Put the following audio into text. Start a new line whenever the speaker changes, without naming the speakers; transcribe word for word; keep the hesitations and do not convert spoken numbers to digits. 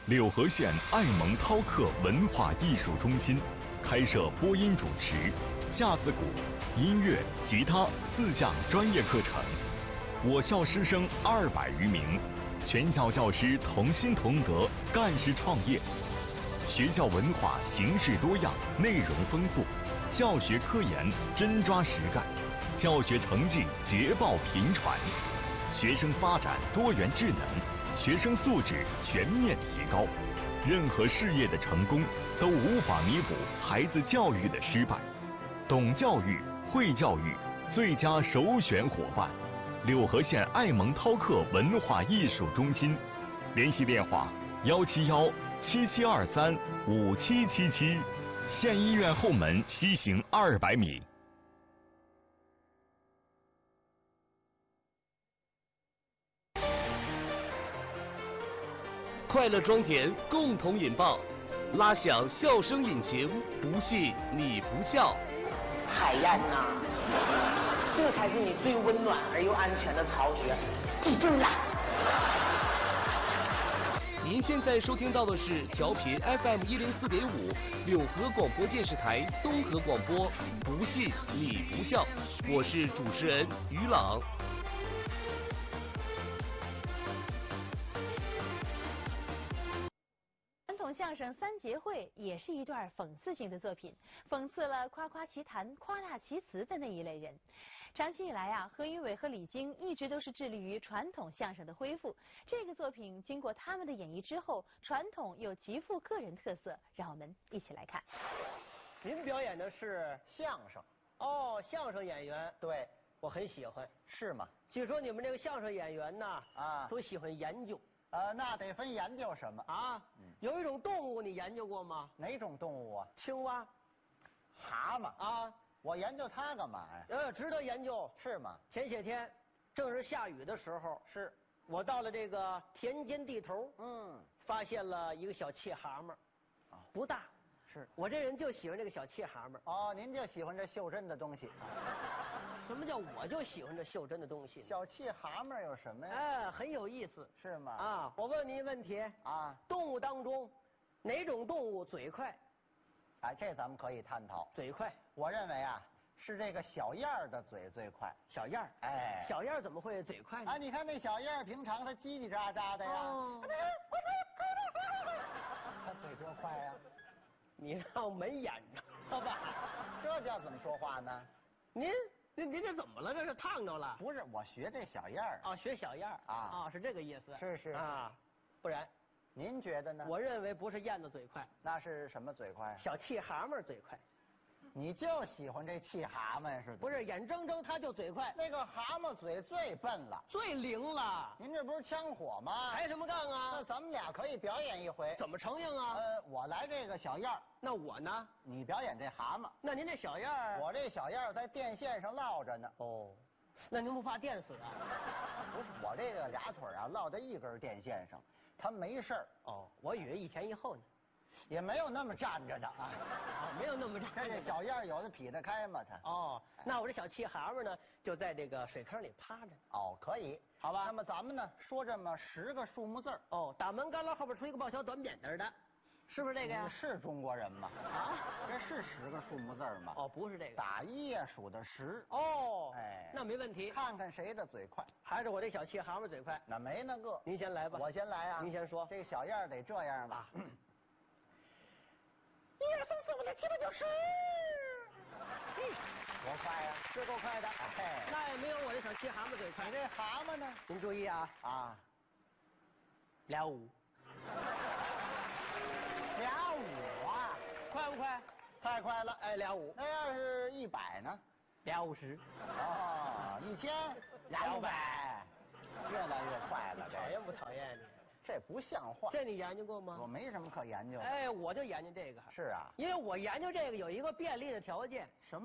柳河县爱蒙涛克文化艺术中心开设播音主持、架子鼓、音乐、吉他四项专业课程。我校师生二百余名，全校教师同心同德，干事创业。学校文化形式多样，内容丰富，教学科研真抓实干，教学成绩捷报频传，学生发展多元智能。学生素质全面提高，任何事业的成功都无法弥补孩子教育的失败。懂教育、会教育，最佳首选伙伴，柳河县爱蒙涛克文化艺术中心，联系电话：幺七幺七七二三五七七七，县医院后门西行二百米。
快乐装填，共同引爆，拉响笑声引擎，不信你不笑。
海燕呐，这才是你最温暖而又安全的巢穴，记住了。
您现在收听到的是调频 F M 一零四点五，柳河广播电视台东河广播，不信你不笑，我是主持人于朗。
相声三节会也是一段讽刺性的作品，讽刺了夸夸其谈、夸大其词的那一类人。长期以来啊，何云伟和李菁一直都是致力于传统相声的恢复。这个作品经过他们的演绎之后，传统又极富个人特色，让我们一起来看。
您表演的是
相声
哦，相声演员，
对，
我很喜欢。
是吗？
据说你们这个相声演员呐，
啊，
都喜欢研究。
呃，那得分研究什么
啊？嗯，有一种动物你研究过吗？
哪种动物啊？
青蛙、
蛤蟆
啊？
我研究它干嘛呀？
呃，值得研究。
是吗？
前些天正是下雨的时候，
是
我到了这个田间地头，
嗯，
发现了一个小气蛤蟆，
啊，
不大。
是
我这人就喜欢这个小气蛤蟆。
哦，您就喜欢这袖珍的东西。
什么叫我就喜欢这袖珍的东西？
小气蛤蟆有什么呀？
哎，很有意思。
是吗？
啊，我问您一个问题
啊，
动物当中哪种动物嘴快？
哎，这咱们可以探讨。
嘴快，
我认为啊，是这个小燕儿的嘴最快。
小燕儿，
哎，
小燕儿怎么会嘴快呢？
啊，你看那小燕儿平常它叽叽喳喳的呀，
哦，
它嘴多快呀？
你让门掩着，好吧？
这叫怎么说话呢？
您您您这怎么了？这是烫着了？
不是，我学这小燕儿
啊，学小燕儿
啊
啊，是这个意思。
是是
啊，不然，
您觉得呢？
我认为不是燕子嘴快，
那是什么嘴快？
小气蛤蟆嘴快。
你就喜欢这气蛤蟆呀？是
不是？眼睁睁它就嘴快，
那个蛤蟆嘴最笨了，
最灵了。
您这不是枪火吗？
抬什么杠啊？
那咱们俩可以表演一回。
怎么成应啊？
呃，我来这个小燕儿，
那我呢？
你表演这蛤蟆。
那您这小燕儿，
我这小燕儿在电线上落着呢。
哦，那您不怕电死啊？
不是，我这个俩腿啊落在一根电线上，它没事儿。
哦，我以为一前一后呢。
也没有那么站着的啊，
没有那么站着。
这小燕儿有的劈得开吗？它
哦，那我这小气蛤蟆呢，就在这个水坑里趴着。
哦，可以，
好吧。
那么咱们呢，说这么十个数目字儿。
哦，打门干捞后边出一个抱小短扁担的，是不是这个呀？
你是中国人吗？啊，这是十个数目字儿吗？
哦，不是这个。
打一呀，数到十。
哦，
哎，
那没问题。
看看谁的嘴快，
还是我这小气蛤蟆嘴快？
那没那个。
您先来吧。
我先来啊。
您先说。
这小燕儿得这样吧。
啊
一二三四五六七八九十，
多快呀！
是够快的。
哎，
那也没有我这小气蛤蟆嘴快。
你这蛤蟆呢？
您注意啊
啊，
俩五，
俩五啊，
快不快？
太快了！
哎，俩五。
那要是一百呢？
俩五十。
哦，一千俩五百，越来越快了。
讨厌不讨厌你？
这不像话。
这你研究过吗？
我没什么可研究的。
哎，我就研究这个。
是啊，
因为我研究这个有一个便利的条件。
什么？